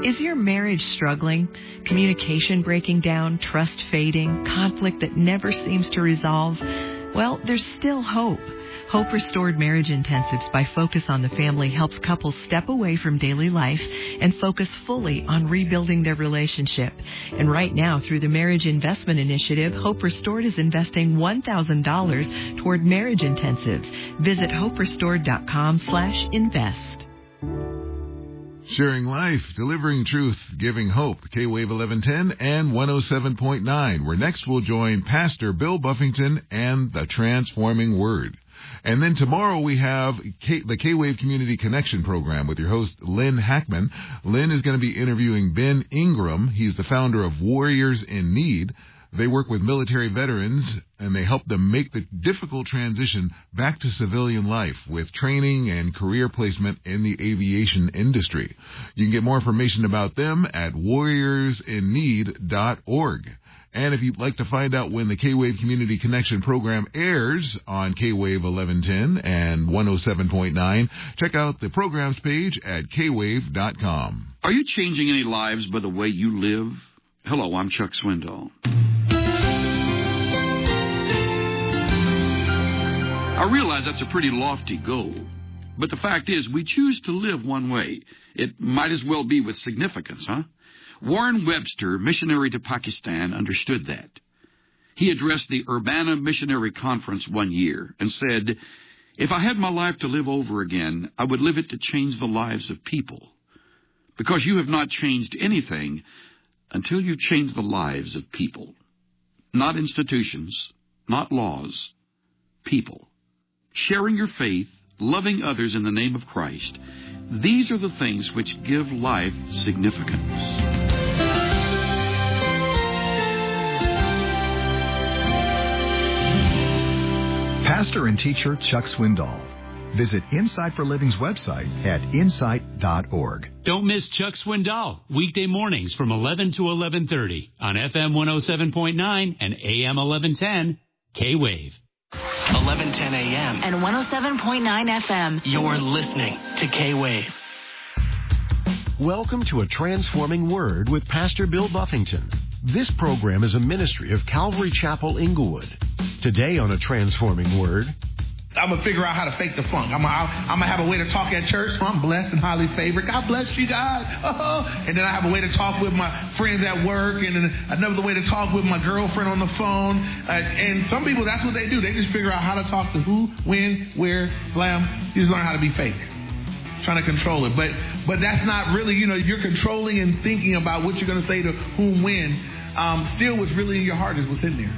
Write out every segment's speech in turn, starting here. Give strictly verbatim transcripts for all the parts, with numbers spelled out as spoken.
Is your marriage struggling? Communication breaking down, trust fading, conflict that never seems to resolve? Well, there's still hope. Hope Restored Marriage Intensives by Focus on the Family helps couples step away from daily life and focus fully on rebuilding their relationship. And right now, through the Marriage Investment Initiative, Hope Restored is investing one thousand dollars toward marriage intensives. Visit hope restored dot com slash invest. Sharing life, delivering truth, giving hope. K-Wave eleven ten and one oh seven point nine, where next we'll join Pastor Bill Buffington and the Transforming Word. And then tomorrow we have K- the K-Wave Community Connection Program with your host, Lynn Hackman. Lynn is going to be interviewing Ben Ingram. He's the founder of Warriors in Need. They work with military veterans, and they help them make the difficult transition back to civilian life with training and career placement in the aviation industry. You can get more information about them at warriors in need dot org. And if you'd like to find out when the K-Wave Community Connection Program airs on K-Wave eleven ten and one oh seven point nine, check out the programs page at k wave dot com. Are you changing any lives by the way you live? Hello, I'm Chuck Swindoll. I realize that's a pretty lofty goal, but the fact is we choose to live one way. It might as well be with significance, huh? Warren Webster, missionary to Pakistan, understood that. He addressed the Urbana Missionary Conference one year and said, "If I had my life to live over again, I would live it to change the lives of people. Because you have not changed anything until you change the lives of people. Not institutions, not laws, people. Sharing your faith, loving others in the name of Christ, these are the things which give life significance." Pastor and teacher Chuck Swindoll. Visit Insight for Living's website at insight dot org. Don't miss Chuck Swindoll, weekday mornings from eleven to eleven thirty on F M one oh seven point nine and A M eleven ten, K-Wave. eleven ten A M and one oh seven point nine F M. You're listening to K-Wave. Welcome to A Transforming Word with Pastor Bill Buffington. This program is a ministry of Calvary Chapel, Inglewood. Today on A Transforming Word, I'm going to figure out how to fake the funk. I'm going I'm to have a way to talk at church. So I'm blessed and highly favored. God bless you, God. Oh. And then I have a way to talk with my friends at work. And then another way to talk with my girlfriend on the phone. Uh, and some people, that's what they do. They just figure out how to talk to who, when, where, blam. You just learn how to be fake. Trying to control it. But but that's not really, you know, you're controlling and thinking about what you're going to say to whom, when. Um, still, what's really in your heart is what's in there.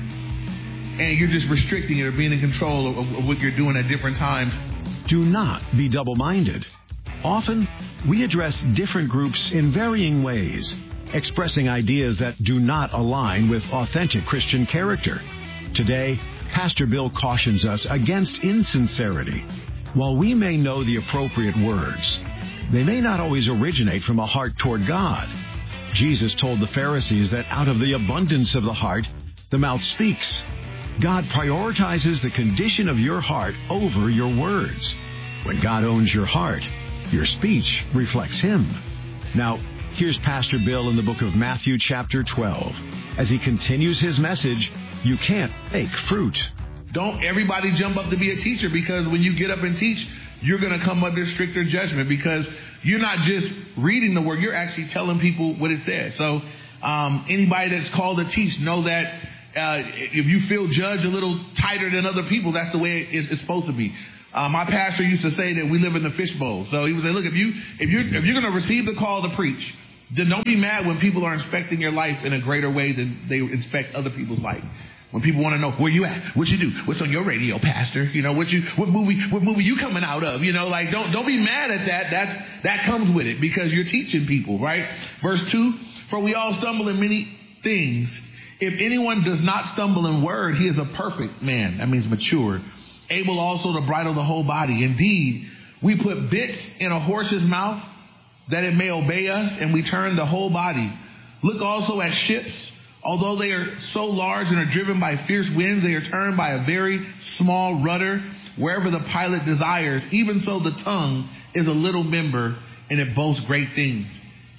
And you're just restricting it or being in control of, of what you're doing at different times. Do not be double-minded. Often, we address different groups in varying ways, expressing ideas that do not align with authentic Christian character. Today, Pastor Bill cautions us against insincerity. While we may know the appropriate words, they may not always originate from a heart toward God. Jesus told the Pharisees that out of the abundance of the heart, the mouth speaks. God prioritizes the condition of your heart over your words. When God owns your heart, your speech reflects Him. Now, here's Pastor Bill in the book of Matthew chapter twelve. As he continues his message, you can't fake fruit. Don't everybody jump up to be a teacher, because when you get up and teach, you're going to come under stricter judgment, because you're not just reading the word, you're actually telling people what it says. So um, anybody that's called to teach, know that uh, if you feel judged a little tighter than other people, that's the way it, it's supposed to be. Uh, my pastor used to say that we live in the fishbowl. So he would say, look, if, you, if you're, if you're going to receive the call to preach, then don't be mad when people are inspecting your life in a greater way than they inspect other people's life. When people want to know where you at, what you do, what's on your radio, pastor, you know, what you, what movie, what movie you coming out of, you know, like don't, don't be mad at that. That's, that comes with it, because you're teaching people, right? Verse two, for we all stumble in many things. If anyone does not stumble in word, he is a perfect man. That means mature, able also to bridle the whole body. Indeed, we put bits in a horse's mouth that it may obey us, and we turn the whole body. Look also at ships. Although they are so large and are driven by fierce winds, they are turned by a very small rudder wherever the pilot desires. Even so, the tongue is a little member, and it boasts great things.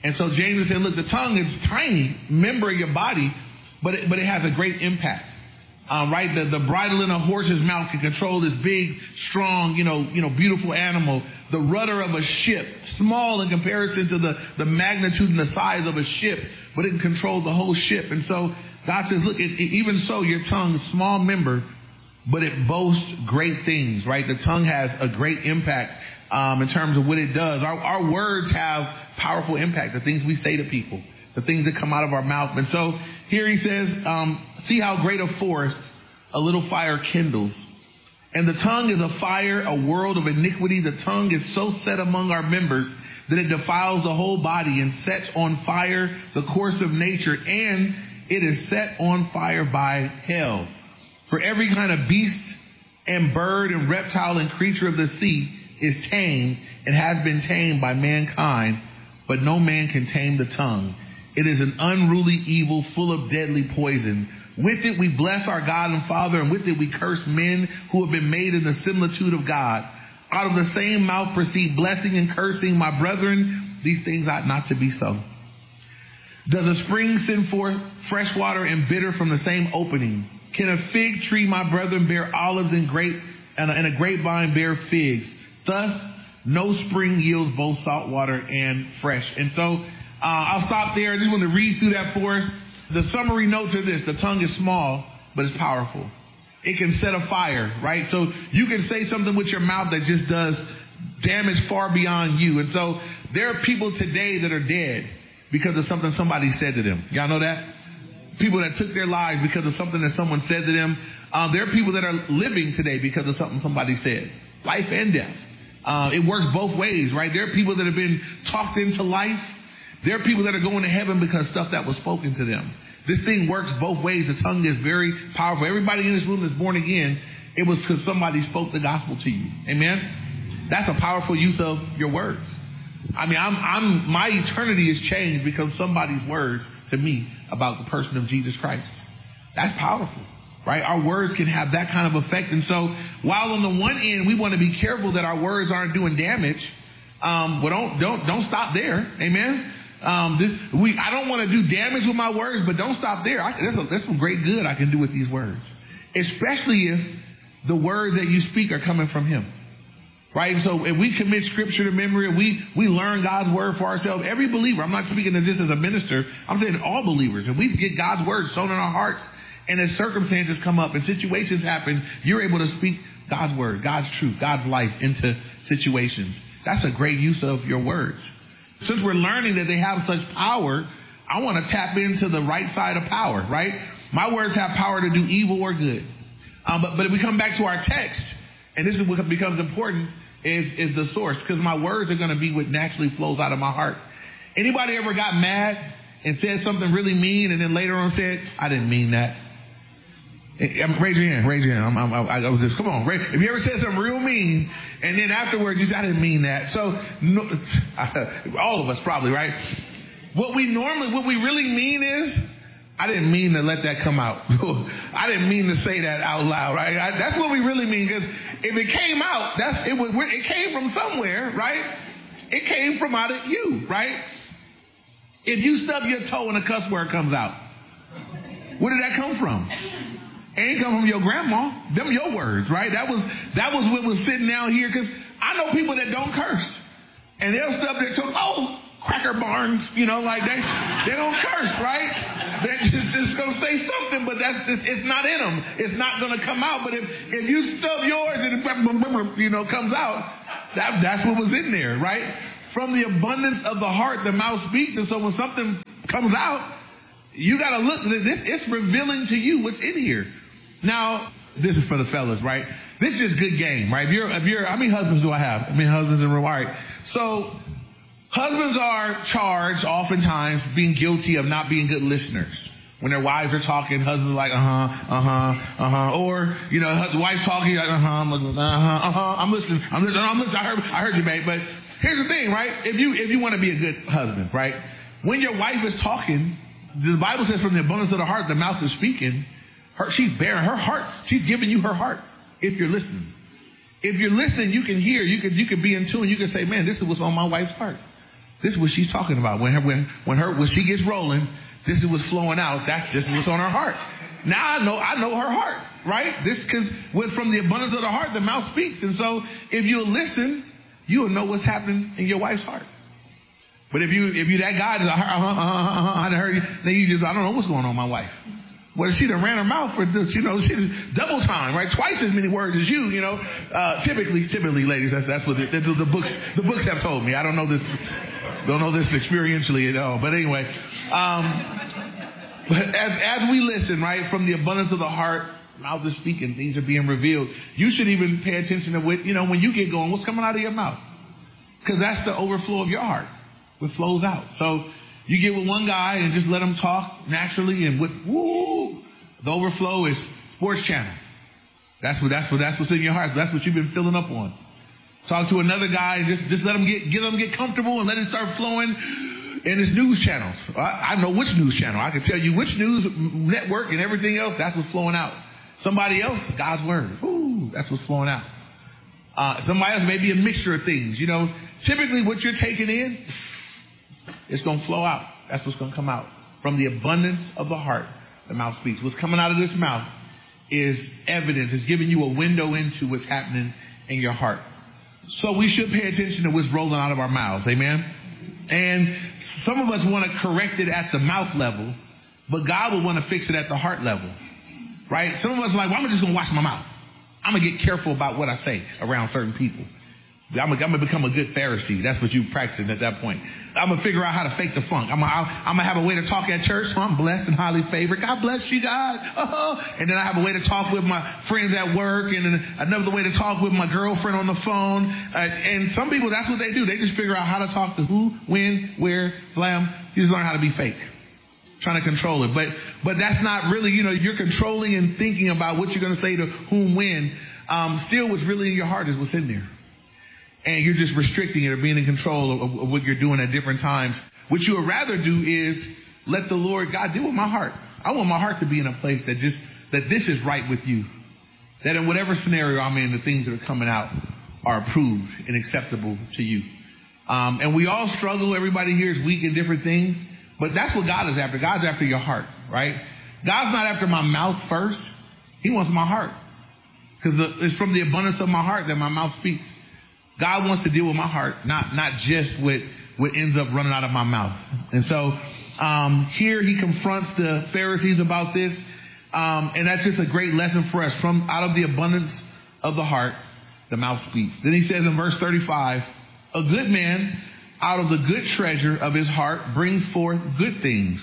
And so James is saying, look, the tongue is a tiny member of your body, but it, but it has a great impact. Um, right? The, the bridle in a horse's mouth can control this big, strong, you know, you know, beautiful animal. The rudder of a ship, small in comparison to the, the magnitude and the size of a ship, but it can control the whole ship. And so God says, look, it, it, even so, your tongue, a small member, but it boasts great things, right? The tongue has a great impact um, in terms of what it does. Our, our words have powerful impact, the things we say to people, the things that come out of our mouth. And so here he says, um, see how great a forest a little fire kindles. And the tongue is a fire, a world of iniquity. The tongue is so set among our members that it defiles the whole body and sets on fire the course of nature, and it is set on fire by hell. For every kind of beast and bird and reptile and creature of the sea is tamed and has been tamed by mankind, but no man can tame the tongue. It is an unruly evil full of deadly poison. With it we bless our God and Father, and with it we curse men who have been made in the similitude of God. Out of the same mouth proceed blessing and cursing. My brethren, these things ought not to be so. Does a spring send forth fresh water and bitter from the same opening? Can a fig tree, my brethren, bear olives and grape, and a, and a grapevine bear figs? Thus, no spring yields both salt water and fresh. And so uh, I'll stop there. I just want to read through that for us. The summary notes are this: the tongue is small, but it's powerful. It can set a fire, right? So you can say something with your mouth that just does damage far beyond you. And so there are people today that are dead because of something somebody said to them. Y'all know that? People that took their lives because of something that someone said to them. Uh, there are people that are living today because of something somebody said. Life and death. Uh, it works both ways, right? There are people that have been talked into life. There are people that are going to heaven because stuff that was spoken to them. This thing works both ways. The tongue is very powerful. Everybody in this room that's born again, it was because somebody spoke the gospel to you. Amen? That's a powerful use of your words. I mean, I'm, I'm, my eternity is changed because somebody's words to me about the person of Jesus Christ. That's powerful, right? Our words can have that kind of effect. And so while on the one end, we want to be careful that our words aren't doing damage, um, well, don't, don't, don't stop there. Amen? Um, this, we, I don't want to do damage with my words, but don't stop there. I, there's, a, there's some great good I can do with these words, especially if the words that you speak are coming from Him. Right? So if we commit scripture to memory, we, we learn God's word for ourselves, every believer, I'm not speaking of this as a minister, I'm saying all believers, if we get God's word sown in our hearts, and as circumstances come up and situations happen, you're able to speak God's word, God's truth, God's life into situations. That's a great use of your words. Since we're learning that they have such power, I want to tap into the right side of power, right? My words have power to do evil or good. Um, but, but if we come back to our text, and this is what becomes important, is, is the source, because my words are going to be what naturally flows out of my heart. Anybody ever got mad and said something really mean and then later on said, I didn't mean that? Raise your hand, raise your hand. I'm, I'm, I, I was just, come on. Raise, if you ever said something real mean and then afterwards you said, I didn't mean that. So no, all of us probably, right? What we normally, what we really mean is, I didn't mean to let that come out. I didn't mean to say that out loud, right? I, that's what we really mean, because if it came out, that's it was. It came from somewhere, right? It came from out of you, right? If you stub your toe and a cuss word comes out, where did that come from? It ain't come from your grandma. Them your words, right? That was that was what was sitting down here, because I know people that don't curse, and they'll stub their toe. Oh, Cracker Barnes, you know, like they they don't curse, right? They're just, just gonna say something, but that's just, it's not in them. It's not gonna come out. But if if you stub yours and it, you know, comes out, that that's what was in there, right? From the abundance of the heart, the mouth speaks. And so when something comes out, you gotta look. This it's revealing to you what's in here. Now, this is for the fellas, right? This is just good game, right? If you're if you're, how many husbands do I have? How many husbands in the room? All right, so. Husbands are charged oftentimes being guilty of not being good listeners. When their wives are talking, husbands are like, uh-huh, uh-huh, uh-huh. Or, you know, the wife's talking, like, uh-huh, I'm listening, uh-huh, uh-huh, I'm listening, I'm listening, I'm listening, I heard, I heard you, babe. But here's the thing, right? If you, if you want to be a good husband, right? When your wife is talking, the Bible says from the abundance of the heart, the mouth is speaking. Her, she's bearing her heart. She's giving you her heart if you're listening. If you're listening, you can hear, you can, you can be in tune. You can say, man, this is what's on my wife's heart. This is what she's talking about. When her, when, when her, when she gets rolling, this is what's flowing out. That's this is what's on her heart. Now I know, I know her heart, right? This, cause from the abundance of the heart, the mouth speaks. And so if you listen, you will know what's happening in your wife's heart. But if you, if you that guy that's, uh, uh, uh, uh, uh, I heard you, then you just, I don't know what's going on with my wife. Well, she done ran her mouth for this, you know, she's double time, right? Twice as many words as you, you know. Uh, typically, typically, ladies, that's, that's what the, that's what the books, the books have told me. I don't know this, don't know this experientially at all. But anyway, um, but as, as we listen, right, from the abundance of the heart, mouth is speaking, things are being revealed. You should even pay attention to what, you know, when you get going, what's coming out of your mouth? Because that's the overflow of your heart. What flows out. So you get with one guy and just let him talk naturally, and with woo, the overflow is Sports Channel. That's what that's what that's what's in your heart. That's what you've been filling up on. Talk to another guy and just just let him get get them get comfortable and let it start flowing in his news channels. I, I know which news channel. I can tell you which news network and everything else. That's what's flowing out. Somebody else, God's word. Ooh, that's what's flowing out. Uh, somebody else may be a mixture of things. You know, typically what you're taking in, it's going to flow out. That's what's going to come out. From the abundance of the heart, the mouth speaks. What's coming out of this mouth is evidence. It's giving you a window into what's happening in your heart. So we should pay attention to what's rolling out of our mouths. Amen? And some of us want to correct it at the mouth level, but God will want to fix it at the heart level. Right? Some of us are like, well, I'm just going to watch my mouth. I'm going to get careful about what I say around certain people. I'm going to become a good Pharisee. That's what you're practicing at that point. I'm going to figure out how to fake the funk. I'm going to have a way to talk at church. So I'm blessed and highly favored. God bless you, God. Oh. And then I have a way to talk with my friends at work, and then another way to talk with my girlfriend on the phone. Uh, and some people, that's what they do. They just figure out how to talk to who, when, where, blam. You just learn how to be fake. Trying to control it. But but that's not really, you know, you're controlling and thinking about what you're going to say to whom, when. Um, still, what's really in your heart is what's in there. And you're just restricting it or being in control of, of what you're doing at different times. What you would rather do is let the Lord God deal with my heart. I want my heart to be in a place that just, that this is right with you. That in whatever scenario I'm in, the things that are coming out are approved and acceptable to you. Um, and we all struggle. Everybody here is weak in different things. But that's what God is after. God's after your heart, right? God's not after my mouth first. He wants my heart. Because it's from the abundance of my heart that my mouth speaks. God wants to deal with my heart, not not just with what ends up running out of my mouth. And so um, here he confronts the Pharisees about this. Um, and that's just a great lesson for us. From out of the abundance of the heart, the mouth speaks. Then he says in verse thirty-five, a good man out of the good treasure of his heart brings forth good things.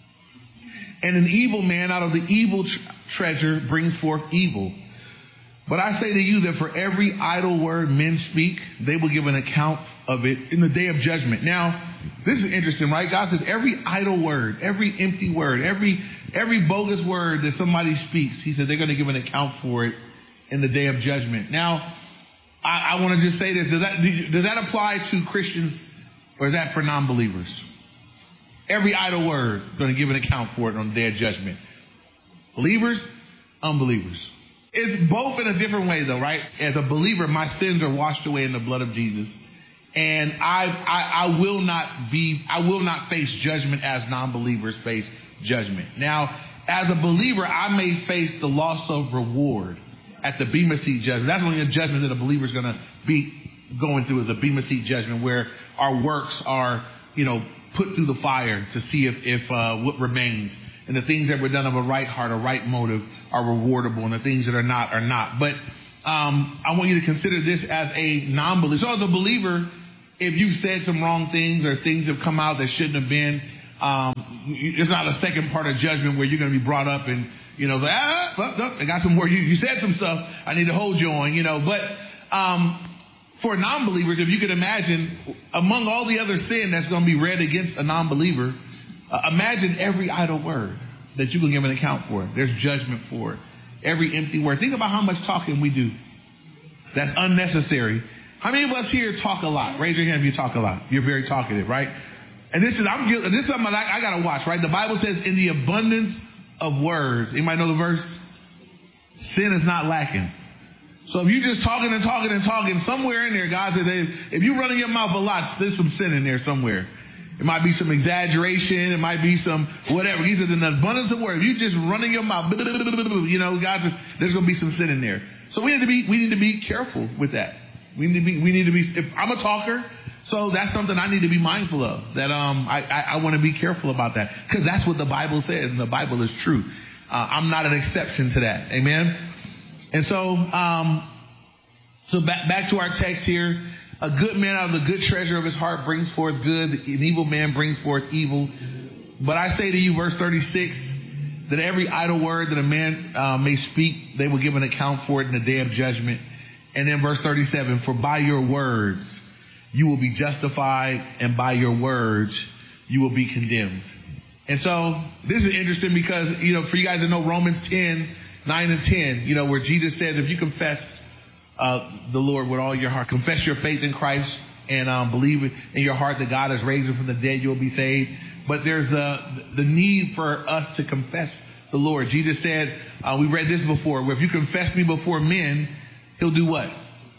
And an evil man out of the evil tr- treasure brings forth evil. But I say to you that for every idle word men speak, they will give an account of it in the day of judgment. Now, this is interesting, right? God says every idle word, every empty word, every every bogus word that somebody speaks, he said they're going to give an account for it in the day of judgment. Now, I, I want to just say this. Does that, does that apply to Christians, or is that for non-believers? Every idle word going to give an account for it on the day of judgment. Believers, unbelievers. It's both in a different way, though, right? As a believer, my sins are washed away in the blood of Jesus, and I, I, I will not be, I will not face judgment as non-believers face judgment. Now, as a believer, I may face the loss of reward at the Bema Seat judgment. That's only a judgment that a believer is going to be going through, is a Bema Seat judgment, where our works are, you know, put through the fire to see if, if uh, what remains. And the things that were done of a right heart, a right motive, are rewardable, and the things that are not are not. But um, I want you to consider this as a non-believer. So as a believer, if you've said some wrong things or things have come out that shouldn't have been, um, it's not a second part of judgment where you're going to be brought up and, you know, like, ah, oh, oh, I got some more. You, you said some stuff I need to hold you on, you know. But um, for non-believers, if you could imagine, among all the other sin that's going to be read against a non-believer, Uh, imagine every idle word that you can give an account for. There's judgment for it. Every empty word. Think about how much talking we do. That's unnecessary. How many of us here talk a lot? Raise your hand if you talk a lot. You're very talkative, right? And this is I'm this is something I, I gotta watch, right? The Bible says, in the abundance of words. Anybody know the verse? Sin is not lacking. So if you're just talking and talking and talking, somewhere in there, God says, hey, if you're running your mouth a lot, there's some sin in there somewhere. It might be some exaggeration. It might be some whatever. He says, in the abundance of words, if you're just running your mouth, you know, God says, there's going to be some sin in there. So we need to be, we need to be careful with that. We need to be, we need to be, if I'm a talker, so that's something I need to be mindful of, that um, I, I, I want to be careful about that, because that's what the Bible says, and the Bible is true. Uh, I'm not an exception to that. Amen. And so, um, so back, back to our text here. A good man out of the good treasure of his heart brings forth good. An evil man brings forth evil. But I say to you, verse thirty-six, that every idle word that a man uh, may speak, they will give an account for it in the day of judgment. And then verse thirty-seven, for by your words you will be justified, and by your words you will be condemned. And so this is interesting because, you know, for you guys that know Romans ten, nine and ten, you know, where Jesus says, if you confess uh, the Lord with all your heart, confess your faith in Christ, and um, believe in your heart that God has raised him from the dead, you'll be saved. But there's the, the need for us to confess the Lord. Jesus said, uh, we read this before, where if you confess me before men, he'll do what?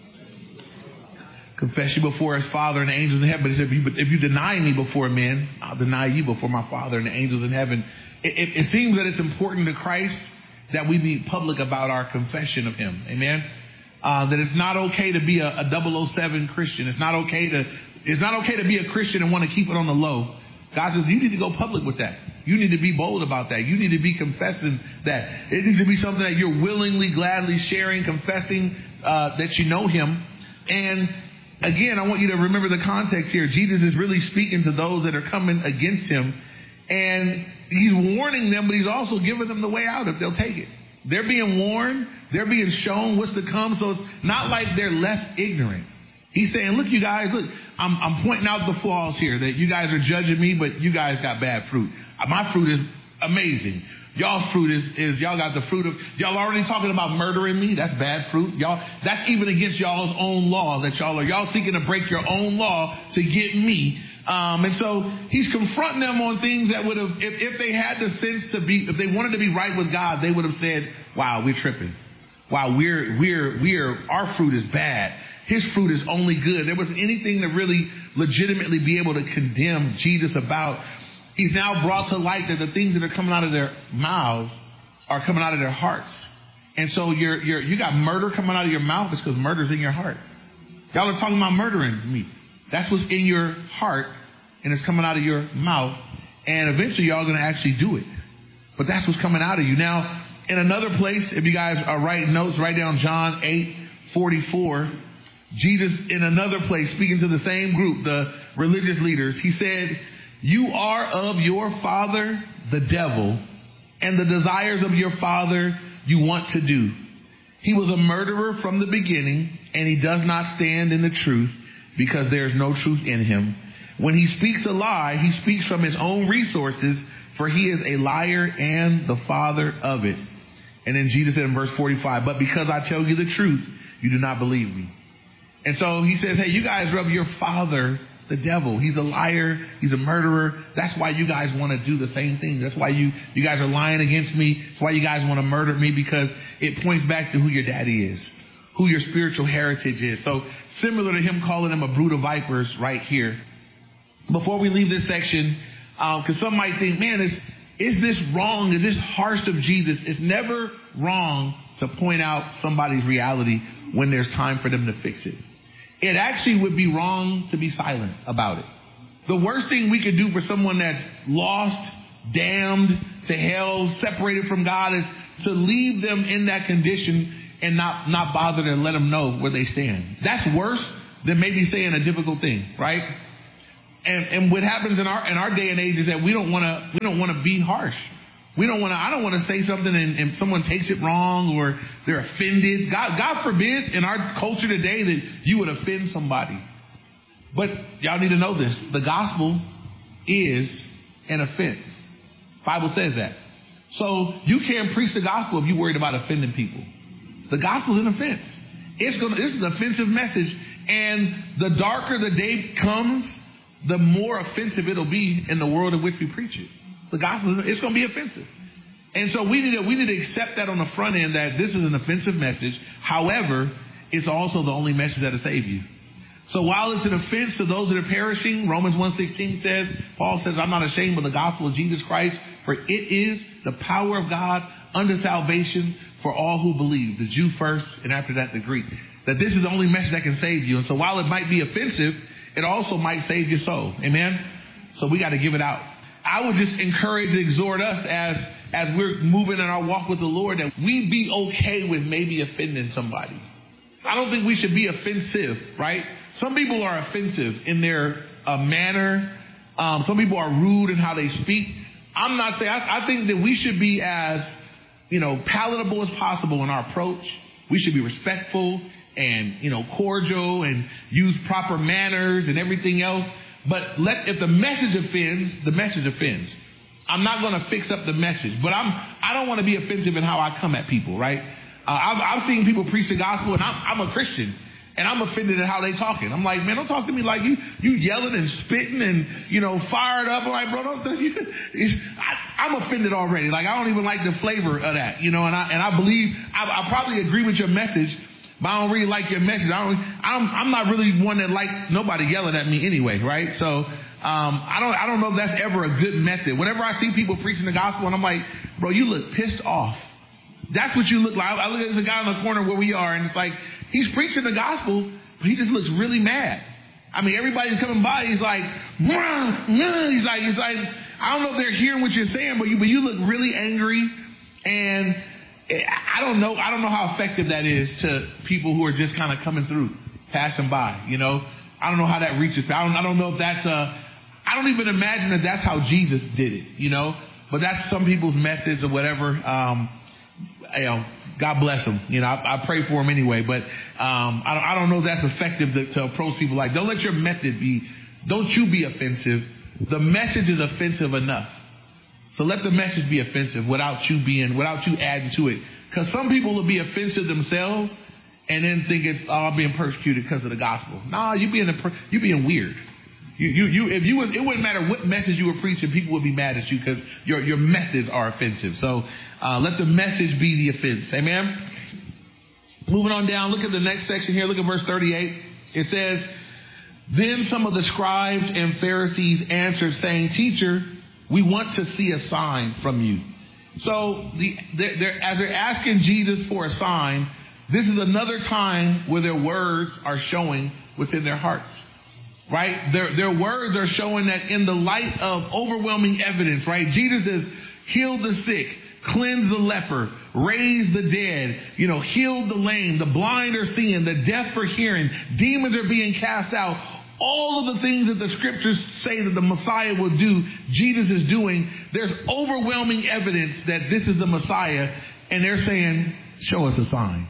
Confess you before his Father and the angels in heaven. But he said, if you, if you deny me before men, I'll deny you before my Father and the angels in heaven. It, it, it seems that it's important to Christ that we be public about our confession of him. Amen. Uh, that it's not okay to be a, a double oh seven Christian. It's not okay to, it's not okay to be a Christian and want to keep it on the low. God says, you need to go public with that. You need to be bold about that. You need to be confessing that. It needs to be something that you're willingly, gladly sharing, confessing uh, that you know him. And again, I want you to remember the context here. Jesus is really speaking to those that are coming against him. And he's warning them, but he's also giving them the way out if they'll take it. They're being warned. They're being shown what's to come. So it's not like they're left ignorant. He's saying, look, you guys, look, I'm, I'm pointing out the flaws here, that you guys are judging me, but you guys got bad fruit. My fruit is amazing. Y'all's fruit is, is y'all got the fruit of, y'all already talking about murdering me. That's bad fruit. Y'all, that's even against y'all's own law that y'all are, y'all seeking to break your own law to get me. Um, and so he's confronting them on things that would have, if, if they had the sense to be, if they wanted to be right with God, they would have said, wow, we're tripping. Wow, we're, we're, we're, our fruit is bad. His fruit is only good. There wasn't anything to really legitimately be able to condemn Jesus about. He's now brought to light that the things that are coming out of their mouths are coming out of their hearts. And so you're, you're, you got murder coming out of your mouth. It's because murder's in your heart. Y'all are talking about murdering me. That's what's in your heart, and it's coming out of your mouth. And eventually y'all are going to actually do it. But that's what's coming out of you. Now, in another place, if you guys are writing notes, write down John eight forty-four. Jesus, in another place, speaking to the same group, the religious leaders, he said, you are of your father, the devil, and the desires of your father you want to do. He was a murderer from the beginning, and he does not stand in the truth because there is no truth in him. When he speaks a lie, he speaks from his own resources, for he is a liar and the father of it. And then Jesus said in verse forty-five, but because I tell you the truth, you do not believe me. And so he says, hey, you guys are of your father, the devil. He's a liar. He's a murderer. That's why you guys want to do the same thing. That's why you, you guys are lying against me. That's why you guys want to murder me, because it points back to who your daddy is, who your spiritual heritage is. So similar to him calling them a brood of vipers right here. Before we leave this section, because um, some might think, man, is, is this wrong? Is this harsh of Jesus? It's never wrong to point out somebody's reality when there's time for them to fix it. It actually would be wrong to be silent about it. The worst thing we could do for someone that's lost, damned to hell, separated from God, is to leave them in that condition and not, not bother to let them know where they stand. That's worse than maybe saying a difficult thing, right? And, and what happens in our, in our day and age is that we don't want to, we don't want to be harsh. We don't want to, I don't want to say something and, and someone takes it wrong or they're offended. God, God forbid in our culture today that you would offend somebody. But y'all need to know this. The gospel is an offense. The Bible says that. So you can't preach the gospel if you're worried about offending people. The gospel is an offense. It's going to, this is an offensive message. And the darker the day comes, the more offensive it'll be in the world in which we preach it. The gospel, it's going to be offensive. And so we need to, we need to accept that on the front end, that this is an offensive message. However, it's also the only message that'll save you. So while it's an offense to those that are perishing, Romans one sixteen says, Paul says, I'm not ashamed of the gospel of Jesus Christ, for it is the power of God unto salvation for all who believe, the Jew first, and after that the Greek. That this is the only message that can save you. And so while it might be offensive, it also might save your soul. Amen? So we got to give it out. I would just encourage and exhort us as, as we're moving in our walk with the Lord, that we be okay with maybe offending somebody. I don't think we should be offensive, right? Some people are offensive in their uh, manner. Um, some people are rude in how they speak. I'm not saying, I, I think that we should be as, you know, palatable as possible in our approach. We should be respectful and, you know, cordial and use proper manners and everything else. But let, if the message offends, the message offends. I'm not going to fix up the message, but I'm, I don't want to be offensive in how I come at people, right? Uh, I've, I've seen people preach the gospel, and I'm, I'm a Christian, and I'm offended at how they talking. I'm like, man, don't talk to me like you, you yelling and spitting and, you know, fired up. I'm like, bro, don't, you, I, I'm offended already. Like, I don't even like the flavor of that, you know, and I, and I believe, I, I probably agree with your message, but I don't really like your message. I don't, I'm, I'm not really one that like nobody yelling at me anyway, right? So, um, I don't, I don't know if that's ever a good method. Whenever I see people preaching the gospel and I'm like, bro, you look pissed off. That's what you look like. I look at this guy in the corner where we are, and it's like, he's preaching the gospel, but he just looks really mad. I mean, everybody's coming by. He's like, nah, nah. he's like, he's like, I don't know if they're hearing what you're saying, but you, but you look really angry. And I don't know, I don't know how effective that is to people who are just kind of coming through, passing by. You know, I don't know how that reaches. I don't, I don't know if that's a. I don't even imagine that that's how Jesus did it. You know, but that's some people's methods or whatever. Um, you know, God bless them. You know, I, I pray for them anyway, but, um, I don't, I don't know if that's effective to, to approach people like, don't let your method be, don't you be offensive. The message is offensive enough. So let the message be offensive without you being, without you adding to it. Cause some people will be offensive themselves and then think it's, oh, I'm being persecuted because of the gospel. Nah, you being, a, you being weird. You, you, you, if you was, it wouldn't matter what message you were preaching, people would be mad at you because your, your methods are offensive. So, uh, let the message be the offense. Amen. Moving on down, look at the next section here. Look at verse thirty-eight. It says, then some of the scribes and Pharisees answered, saying, Teacher, we want to see a sign from you. So the, they're, they're, as they're asking Jesus for a sign, this is another time where their words are showing what's in their hearts. Right? Their, their words are showing that in the light of overwhelming evidence, right? Jesus has healed the sick, cleansed the leper, raised the dead, you know, healed the lame, the blind are seeing, the deaf are hearing, demons are being cast out. All of the things that the scriptures say that the Messiah will do, Jesus is doing. There's overwhelming evidence that this is the Messiah, and they're saying, show us a sign.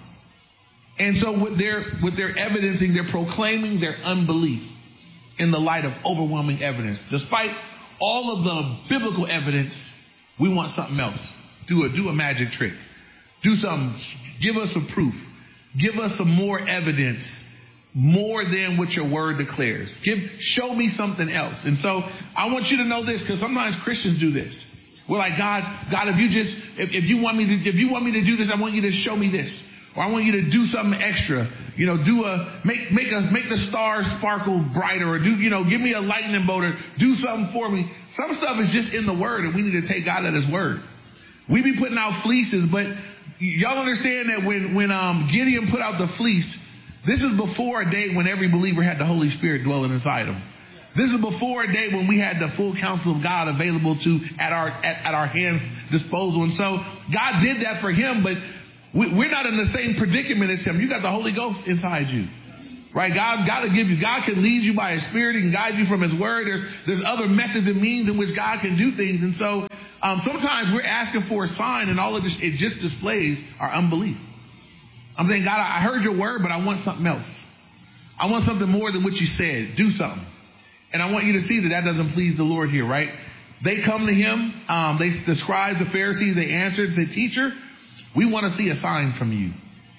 And so with their, with their evidencing, they're proclaiming their unbelief in the light of overwhelming evidence. Despite all of the biblical evidence, we want something else. Do a, do a magic trick. Do something. Give us some proof. Give us some more evidence, more than what your word declares. Give, show me something else. And so I want you to know this, because sometimes Christians do this. We're like, God, God, if you just, if, if you want me to, if you want me to do this, I want you to show me this. Or I want you to do something extra, you know, do a, make, make a, make the stars sparkle brighter, or do, you know, give me a lightning bolt, or do something for me. Some stuff is just in the word, and we need to take God at his word. We be putting out fleeces, but y'all understand that when, when, um, Gideon put out the fleece, this is before a day when every believer had the Holy Spirit dwelling inside them. This is before a day when we had the full counsel of God available to, at our, at, at our hands disposal. And so God did that for him, but we're not in the same predicament as him. You got the Holy Ghost inside you, right? God, God will give you, God can lead you by his spirit. He can guide you from his word. There's, there's other methods and means in which God can do things. And so, um, sometimes we're asking for a sign, and all of this, it just displays our unbelief. I'm saying, God, I heard your word, but I want something else. I want something more than what you said. Do something. And I want you to see that that doesn't please the Lord here, right? They come to him. Um, they, the scribes, the Pharisees, they answered and said, Teacher, we want to see a sign from you.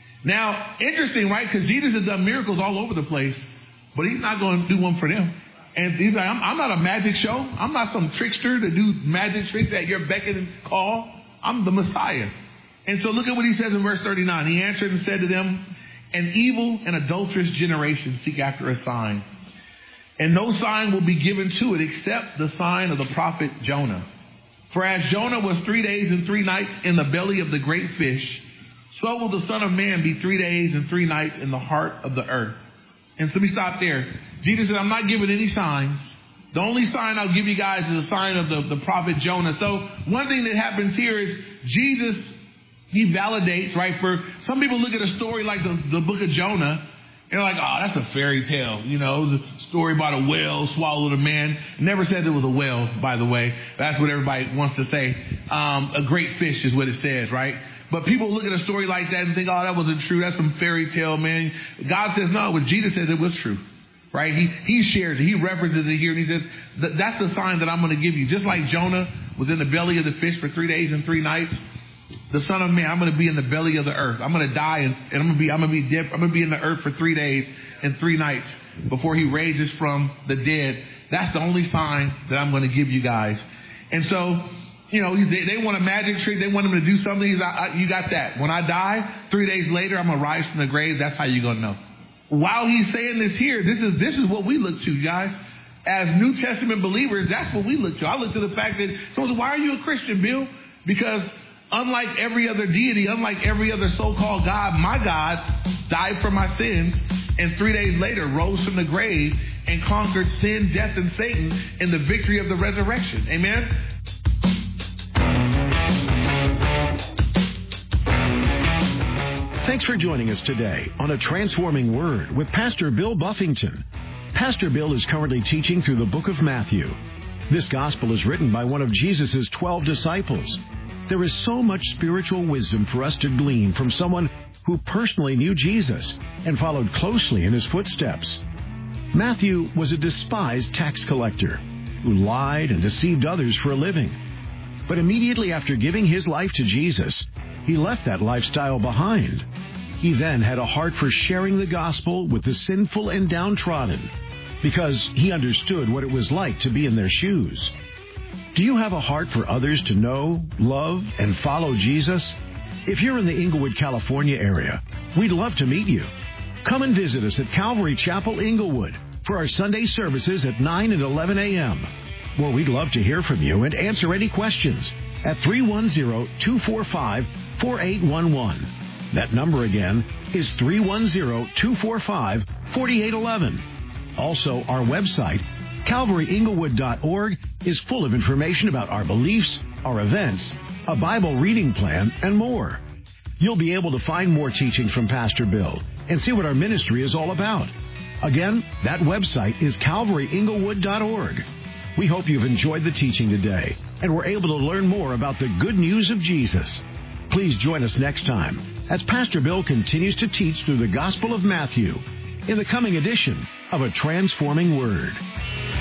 Now, interesting, right? Because Jesus has done miracles all over the place, but he's not going to do one for them. And he's like, I'm, I'm not a magic show. I'm not some trickster to do magic tricks at your beck and call. I'm the Messiah. And so look at what he says in verse thirty-nine. He answered and said to them, an evil and adulterous generation seek after a sign. And no sign will be given to it except the sign of the prophet Jonah. For as Jonah was three days and three nights in the belly of the great fish, so will the Son of Man be three days and three nights in the heart of the earth. And so let me stop there. Jesus said, I'm not giving any signs. The only sign I'll give you guys is a sign of the, the prophet Jonah. So one thing that happens here is Jesus, he validates, right? For some people look at a story like the, the book of Jonah, and they're like, oh, that's a fairy tale. You know, it was a story about a whale swallowed a man. It never said it was a whale, by the way. That's what everybody wants to say. Um, a great fish is what it says, right? But people look at a story like that and think, oh, that wasn't true. That's some fairy tale, man. God says, no, what Jesus says, it was true, right? He he shares it. He references it here, and he says, that's the sign that I'm going to give you. Just like Jonah was in the belly of the fish for three days and three nights, the Son of Man, I'm going to be in the belly of the earth. I'm going to die, and, and I'm going to be, I'm going to be dead. I'm going to be in the earth for three days and three nights before he raises from the dead. That's the only sign that I'm going to give you guys. And so, you know, they, they want a magic trick. They want him to do something. He's, I, I, you got that. When I die, three days later, I'm going to rise from the grave. That's how you're going to know. While he's saying this here, this is this is what we look to, guys. As New Testament believers, that's what we look to. I look to the fact that, so why are you a Christian, Bill? Because unlike every other deity, unlike every other so-called God, my God died for my sins and three days later rose from the grave and conquered sin, death, and Satan in the victory of the resurrection. Amen? Thanks for joining us today on A Transforming Word with Pastor Bill Buffington. Pastor Bill is currently teaching through the book of Matthew. This gospel is written by one of Jesus' twelve disciples. There is so much spiritual wisdom for us to glean from someone who personally knew Jesus and followed closely in his footsteps. Matthew was a despised tax collector who lied and deceived others for a living. But immediately after giving his life to Jesus, he left that lifestyle behind. He then had a heart for sharing the gospel with the sinful and downtrodden because he understood what it was like to be in their shoes. Do you have a heart for others to know, love, and follow Jesus? If you're in the Inglewood, California area, we'd love to meet you. Come and visit us at Calvary Chapel, Inglewood for our Sunday services at nine and eleven a.m., where we'd love to hear from you and answer any questions at three one zero, two four five, four eight one one. That number again is three one zero, two four five, four eight one one. Also, our website, calvary inglewood dot org, is full of information about our beliefs, our events, a Bible reading plan, and more. You'll be able to find more teachings from Pastor Bill and see what our ministry is all about. Again, that website is calvary inglewood dot org. We hope you've enjoyed the teaching today and were able to learn more about the good news of Jesus. Please join us next time as Pastor Bill continues to teach through the Gospel of Matthew in the coming edition of A Transforming Word.